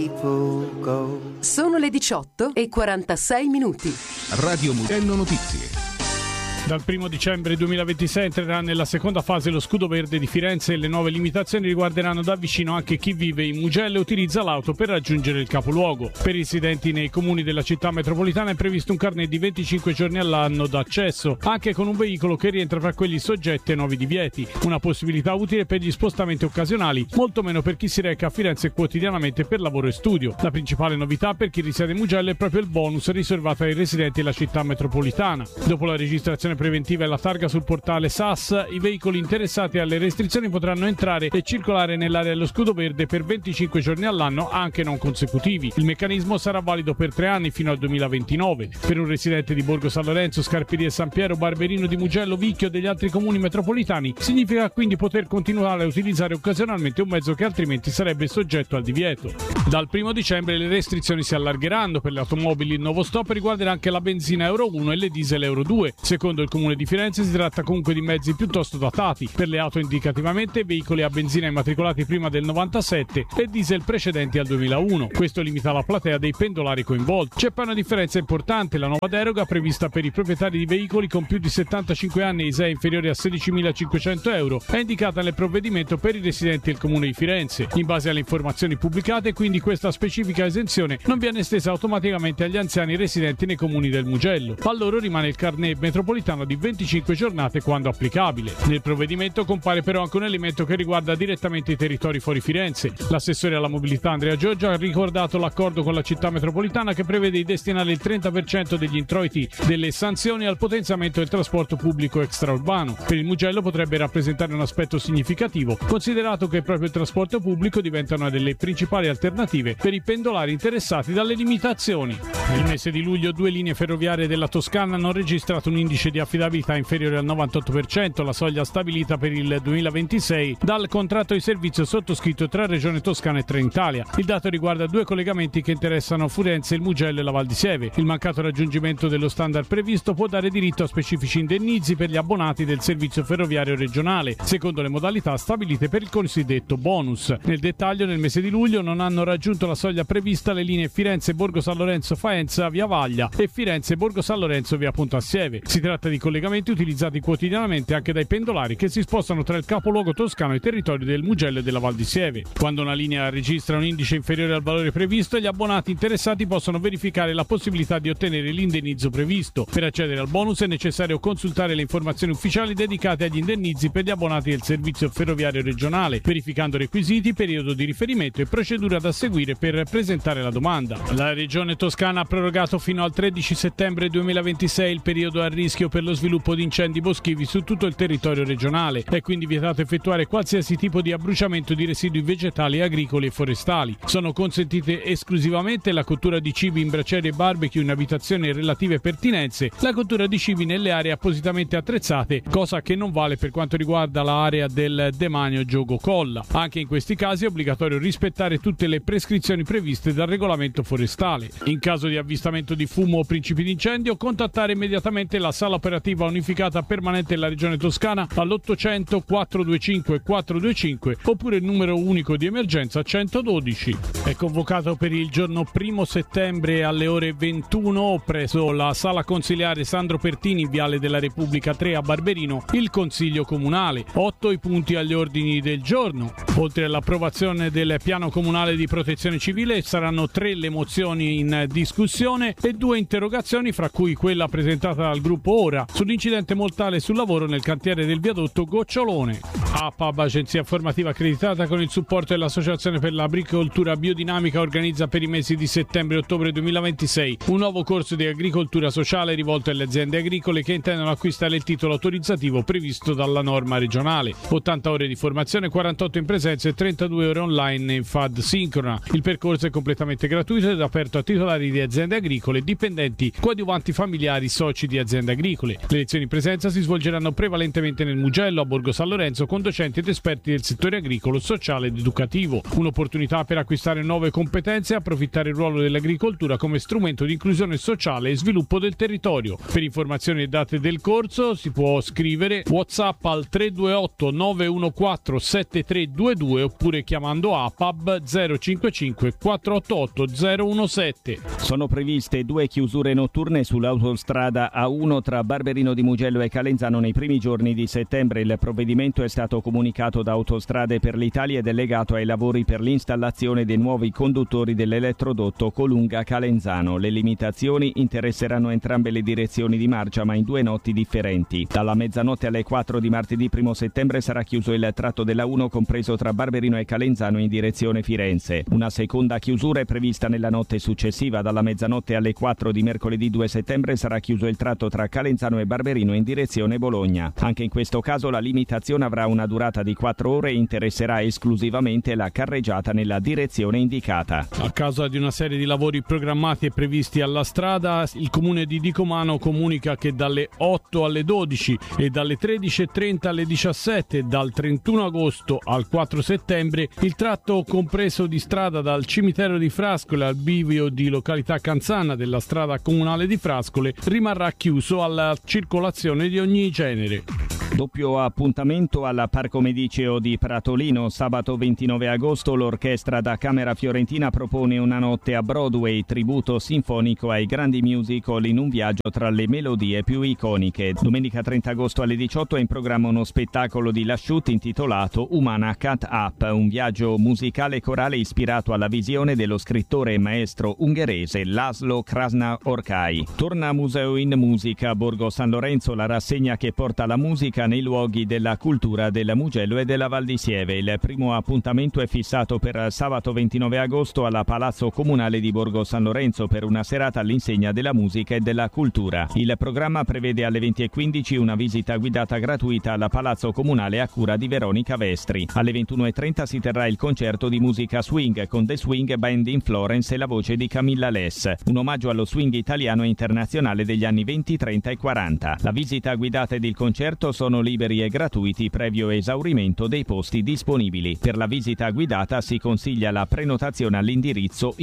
Sono le 18:46. Radio Mugello Notizie. Dal 1 dicembre 2026 entrerà nella seconda fase lo scudo verde di Firenze e le nuove limitazioni riguarderanno da vicino anche chi vive in Mugello e utilizza l'auto per raggiungere il capoluogo. Per i residenti nei comuni della città metropolitana è previsto un carnet di 25 giorni all'anno d'accesso, anche con un veicolo che rientra fra quelli soggetti ai nuovi divieti. Una possibilità utile per gli spostamenti occasionali, molto meno per chi si reca a Firenze quotidianamente per lavoro e studio. La principale novità per chi risiede in Mugello è proprio il bonus riservato ai residenti della città metropolitana. Dopo la registrazione preventiva e la targa sul portale SAS, i veicoli interessati alle restrizioni potranno entrare e circolare nell'area dello scudo verde per 25 giorni all'anno, anche non consecutivi. Il meccanismo sarà valido per 3 anni fino al 2029. Per un residente di Borgo San Lorenzo, Scarperie San Piero, Barberino di Mugello, Vicchio e degli altri comuni metropolitani significa quindi poter continuare a utilizzare occasionalmente un mezzo che altrimenti sarebbe soggetto al divieto. Dal 1 dicembre le restrizioni si allargheranno. Per le automobili il nuovo stop riguarderà anche la benzina Euro 1 e le diesel Euro 2. Secondo il Comune di Firenze si tratta comunque di mezzi piuttosto datati. Per le auto indicativamente veicoli a benzina immatricolati prima del 97 e diesel precedenti al 2001. Questo limita la platea dei pendolari coinvolti. C'è poi una differenza importante: la nuova deroga prevista per i proprietari di veicoli con più di 75 anni e ISEE inferiori a 16.500 euro è indicata nel provvedimento per i residenti del Comune di Firenze. In base alle informazioni pubblicate, quindi, questa specifica esenzione non viene estesa automaticamente agli anziani residenti nei comuni del Mugello. A loro rimane il carnet metropolitano di 25 giornate quando applicabile. Nel provvedimento compare però anche un elemento che riguarda direttamente i territori fuori Firenze. L'assessore alla mobilità Andrea Giorgia ha ricordato l'accordo con la città metropolitana che prevede di destinare il 30% degli introiti delle sanzioni al potenziamento del trasporto pubblico extraurbano. Per il Mugello potrebbe rappresentare un aspetto significativo, considerato che proprio il trasporto pubblico diventa una delle principali alternative per i pendolari interessati dalle limitazioni. Nel mese di luglio 2 linee ferroviarie della Toscana hanno registrato un indice di affidabilità inferiore al 98%, la soglia stabilita per il 2026 dal contratto di servizio sottoscritto tra Regione Toscana e Trenitalia. Il dato riguarda 2 collegamenti che interessano Firenze, il Mugello e la Val di Sieve. Il mancato raggiungimento dello standard previsto può dare diritto a specifici indennizi per gli abbonati del servizio ferroviario regionale, secondo le modalità stabilite per il cosiddetto bonus. Nel dettaglio, nel mese di luglio non hanno raggiunto la soglia prevista le linee Firenze-Borgo San Lorenzo-Faenza via Vaglia e Firenze-Borgo San Lorenzo via Ponte Assieve. Si tratta di collegamenti utilizzati quotidianamente anche dai pendolari che si spostano tra il capoluogo toscano e i territori del Mugello e della Val di Sieve. Quando una linea registra un indice inferiore al valore previsto, gli abbonati interessati possono verificare la possibilità di ottenere l'indennizzo previsto. Per accedere al bonus è necessario consultare le informazioni ufficiali dedicate agli indennizi per gli abbonati del servizio ferroviario regionale, verificando requisiti, periodo di riferimento e procedura da seguire per presentare la domanda. La Regione Toscana ha prorogato fino al 13 settembre 2026 il periodo a rischio per lo sviluppo di incendi boschivi su tutto il territorio regionale. È quindi vietato effettuare qualsiasi tipo di abbruciamento di residui vegetali, agricoli e forestali. Sono consentite esclusivamente la cottura di cibi in braciere e barbecue in abitazioni e relative pertinenze, la cottura di cibi nelle aree appositamente attrezzate, cosa che non vale per quanto riguarda l'area del demanio Giogo Colla. Anche in questi casi è obbligatorio rispettare tutte le prescrizioni previste dal regolamento forestale. In caso di avvistamento di fumo o principi di incendio, contattare immediatamente la sala operativa unificata permanente della Regione Toscana all'800 425 425 oppure il numero unico di emergenza 112. È convocato per il giorno 1 settembre alle ore 21 presso la sala consiliare Sandro Pertini, Viale della Repubblica 3 a Barberino, il Consiglio Comunale. 8 i punti agli ordini del giorno. Oltre all'approvazione del piano comunale di protezione civile saranno 3 le mozioni in discussione e 2 interrogazioni, fra cui quella presentata dal gruppo Ora sull'incidente mortale sul lavoro nel cantiere del viadotto Gocciolone. APAB, agenzia informativa accreditata con il supporto dell'Associazione per l'Agricoltura Biodinamica, organizza per i mesi di settembre e ottobre 2026 un nuovo corso di agricoltura sociale rivolto alle aziende agricole che intendono acquistare il titolo autorizzativo previsto dalla norma regionale. 80 ore di formazione, 48 in presenza e 32 ore online in FAD sincrona. Il percorso è completamente gratuito ed aperto a titolari di aziende agricole, dipendenti, coadiuvanti familiari, soci di aziende agricole. scuole. Le lezioni in presenza si svolgeranno prevalentemente nel Mugello, a Borgo San Lorenzo, con docenti ed esperti del settore agricolo, sociale ed educativo. Un'opportunità per acquistare nuove competenze e approfittare il ruolo dell'agricoltura come strumento di inclusione sociale e sviluppo del territorio. Per informazioni e date del corso si può scrivere WhatsApp al 328 914 7322 oppure chiamando APAB 055 488 017. Sono previste 2 chiusure notturne sull'autostrada A1 tra Barberino di Mugello e Calenzano nei primi giorni di settembre. Il provvedimento è stato comunicato da Autostrade per l'Italia ed è legato ai lavori per l'installazione dei nuovi conduttori dell'elettrodotto Colunga-Calenzano. Le limitazioni interesseranno entrambe le direzioni di marcia, ma in 2 notti differenti. Dalla mezzanotte alle 4 di martedì 1 settembre sarà chiuso il tratto della 1 compreso tra Barberino e Calenzano in direzione Firenze. Una seconda chiusura è prevista nella notte successiva. Dalla mezzanotte alle 4 di mercoledì 2 settembre sarà chiuso il tratto tra Calenzano e Barberino in direzione Bologna. Anche in questo caso la limitazione avrà una durata di 4 ore e interesserà esclusivamente la carreggiata nella direzione indicata. A causa di una serie di lavori programmati e previsti alla strada, il comune di Dicomano comunica che dalle 8 alle 12 e dalle 13:30 alle 17 dal 31 agosto al 4 settembre il tratto compreso di strada dal cimitero di Frascole al bivio di località Canzana della strada comunale di Frascole rimarrà chiuso alla circolazione di ogni genere. Doppio appuntamento al Parco Mediceo di Pratolino. Sabato 29 agosto l'orchestra da Camera Fiorentina propone una notte a Broadway, tributo sinfonico ai grandi musical in un viaggio tra le melodie più iconiche. Domenica 30 agosto alle 18 è in programma uno spettacolo di Lasciut intitolato Umana Cut Up, un viaggio musicale corale ispirato alla visione dello scrittore e maestro ungherese Laszlo Krasna-Orkai. Torna Museo in Musica a Borgo San Lorenzo, la rassegna che porta la musica nei luoghi della cultura del Mugello e della Val di Sieve. Il primo appuntamento è fissato per sabato 29 agosto alla Palazzo Comunale di Borgo San Lorenzo per una serata all'insegna della musica e della cultura. Il programma prevede alle 20:15 una visita guidata gratuita alla Palazzo Comunale a cura di Veronica Vestri. Alle 21:30 si terrà il concerto di musica swing con The Swing Band in Florence e la voce di Camilla Less, un omaggio allo swing italiano e internazionale degli anni 20, 30 e 40. La visita guidata ed il concerto sono liberi e gratuiti previo esaurimento dei posti disponibili. Per la visita guidata si consiglia la prenotazione all'indirizzo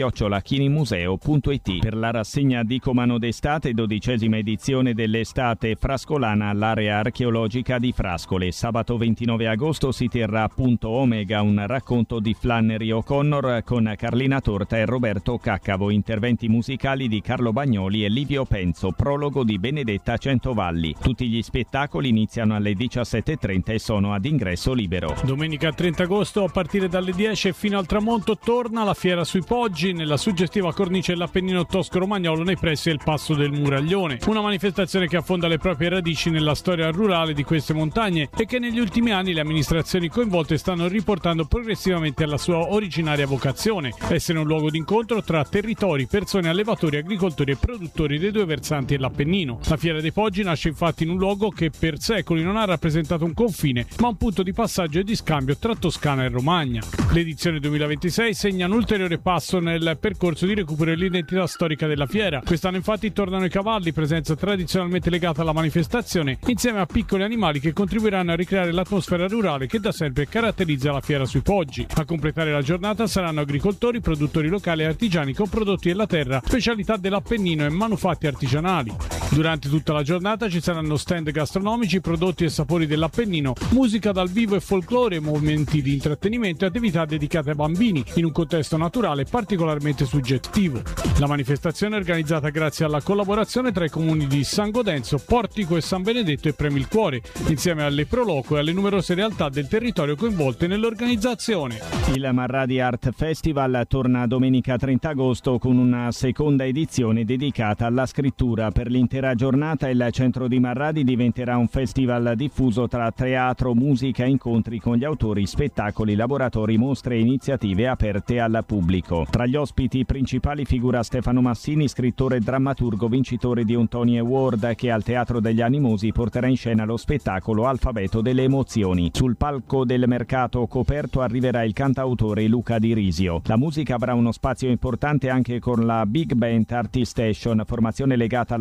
info@chinimuseo.it. Per la rassegna Dicomano d'estate, 12ª edizione dell'estate frascolana all'area archeologica di Frascole. Sabato 29 agosto si terrà a Punto Omega un racconto di Flannery O'Connor con Carlina Torta e Roberto Caccavo, interventi musicali di Carlo Bagnoli e Livio Penzo, prologo di Benedetta Centovalli. Tutti gli spettacoli iniziano alle 17:30 e sono ad ingresso libero. Domenica 30 agosto a partire dalle 10 fino al tramonto torna la Fiera sui Poggi nella suggestiva cornice dell'Appennino tosco-romagnolo nei pressi del Passo del Muraglione. Una manifestazione che affonda le proprie radici nella storia rurale di queste montagne e che negli ultimi anni le amministrazioni coinvolte stanno riportando progressivamente alla sua originaria vocazione: essere un luogo d'incontro tra territori, persone, allevatori, agricoltori e produttori dei 2 versanti dell'Appennino. La Fiera dei Poggi nasce infatti in un luogo che per secoli non ha rappresentato un confine, ma un punto di passaggio e di scambio tra Toscana e Romagna. L'edizione 2026 segna un ulteriore passo nel percorso di recupero dell'identità storica della fiera. Quest'anno infatti tornano i cavalli, presenza tradizionalmente legata alla manifestazione, insieme a piccoli animali che contribuiranno a ricreare l'atmosfera rurale che da sempre caratterizza la Fiera sui Poggi. A completare la giornata saranno agricoltori, produttori locali e artigiani con prodotti della terra, specialità dell'Appennino e manufatti artigianali. Durante tutta la giornata ci saranno stand gastronomici, prodotti e sapori dell'Appennino, musica dal vivo e folklore, momenti di intrattenimento e attività dedicate ai bambini in un contesto naturale particolarmente suggestivo. La manifestazione è organizzata grazie alla collaborazione tra i comuni di San Godenzo, Portico e San Benedetto e Premi il Cuore, insieme alle Proloco e alle numerose realtà del territorio coinvolte nell'organizzazione. Il Marradi Art Festival torna domenica 30 agosto con una seconda edizione dedicata alla scrittura. Per l'intera giornata il centro di Marradi diventerà un festival diffuso tra teatro, musica, incontri con gli autori, spettacoli, laboratori, mostre e iniziative aperte al pubblico. Tra gli ospiti principali figura Stefano Massini, scrittore e drammaturgo vincitore di un Tony Award, che al Teatro degli Animosi porterà in scena lo spettacolo Alfabeto delle emozioni. Sul palco del mercato coperto arriverà il cantautore Luca Di Risio. La musica avrà uno spazio importante anche con la Big Band Artist Station, formazione legata alla scuola di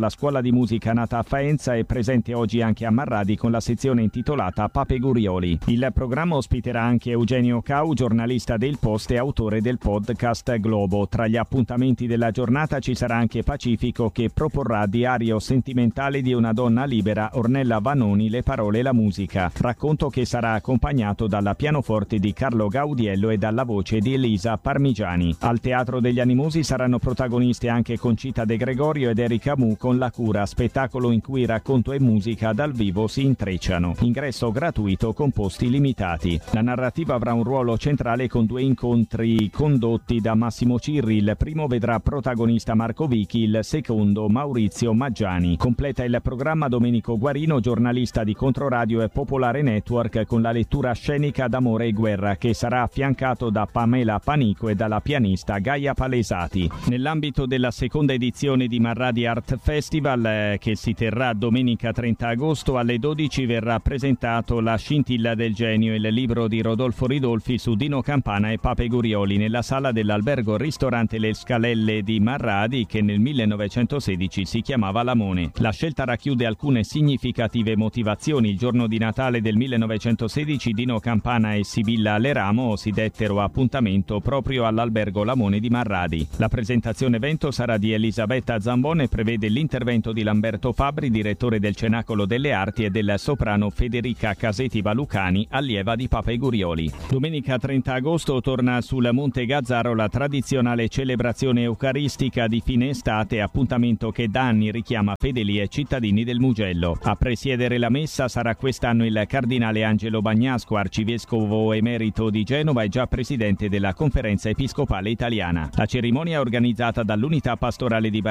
di musica nata a Faenza e presente oggi anche a Marradi con la sezione intitolata Pape Gurioli. Il programma ospiterà anche Eugenio Cau, giornalista del Post e autore del podcast Globo. Tra gli appuntamenti della giornata ci sarà anche Pacifico, che proporrà Diario sentimentale di una donna libera, Ornella Vanoni, le parole e la musica. Racconto che sarà accompagnato dalla pianoforte di Carlo Gaudiello e dalla voce di Elisa Parmigiani. Al Teatro degli Animosi saranno protagoniste anche Concita De Gregorio ed Erika Mu con La Cura, spettacolo in cui racconto e musica dal vivo si intrecciano. Ingresso gratuito con posti limitati. La narrativa avrà un ruolo centrale con 2 incontri condotti da Massimo Cirri. Il primo vedrà protagonista Marco Vichi, il secondo Maurizio Maggiani. Completa il programma Domenico Guarino, giornalista di Controradio e Popolare Network, con la lettura scenica d'Amore e Guerra, che sarà affiancato da Pamela Panico e dalla pianista Gaia Palesati. Nell'ambito della seconda edizione di Marradi Art Festival, che si terrà domenica 30 agosto, alle 12 verrà presentato La scintilla del genio, il libro di Rodolfo Ridolfi su Dino Campana e Pape Gurioli, nella sala dell'albergo ristorante Le Scalelle di Marradi, che nel 1916 si chiamava Lamone. La scelta racchiude alcune significative motivazioni. Il giorno di Natale del 1916 Dino Campana e Sibilla Leramo si dettero appuntamento proprio all'albergo Lamone di Marradi. La presentazione evento sarà di Elisabetta Zambon e prevede l'intervento di Lamberto Fabbri, direttore del Cenacolo delle Arti, e del soprano Federica Caseti Valucani, allieva di Pape Gurioli. Domenica 30 agosto torna sul Monte Gazzaro la tradizionale celebrazione eucaristica di fine estate, appuntamento che da anni richiama fedeli e cittadini del Mugello. A presiedere la messa sarà quest'anno il cardinale Angelo Bagnasco, arcivescovo emerito di Genova e già presidente della Conferenza Episcopale Italiana. La cerimonia è organizzata dall'Unità Pastorale di